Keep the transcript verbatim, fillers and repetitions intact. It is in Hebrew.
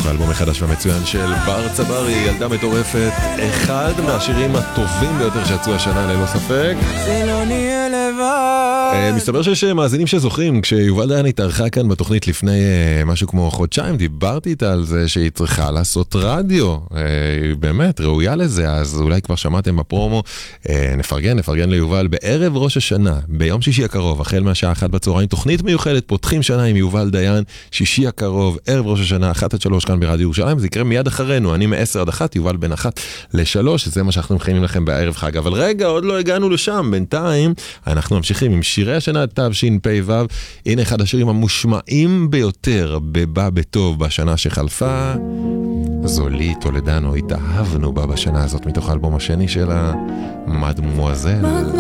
באלבום החדש והמצוין של בר צברי, ילדה מטורפת, אחד מהשירים הטובים ביותר שיצאו השנה ללא ספק. זה לא נהיה לבד. מסתבר שיש מאזינים שזוכרים, כשיובל דיין התארחה כאן בתוכנית לפני משהו כמו חודשיים, דיברתי איתה על זה שהיא צריכה לעשות רדיו, באמת ראויה לזה, אז אולי כבר שמעתם בפרומו. נפרגן, נפרגן ליובל בערב ראש השנה, ביום שישי הקרוב, החל מהשעה אחת בצהריים, תוכנית מיוחדת, פותחים שנה עם יובל דיין, שישי הקרוב, ערב ראש השנה, אחת עד שלוש כאן ברדיו ירושלים, זה יקרה מיד אחרינו, אני מעשר עד אחת, יובל בין אחת לשלוש, זה מה שאנחנו מכינים לכם בערב חג, אבל רגע, עוד לא הגענו לשם, בינתיים אנחנו ממשיכים עם שירי השנה תשפ"ו, הנה אחד השירים המושמעים ביותר בבא בטוב בשנה שחלפה, זולי טולדנו, התאהבנו בה בשנה הזאת מתוך האלבום השני של המדמואזל.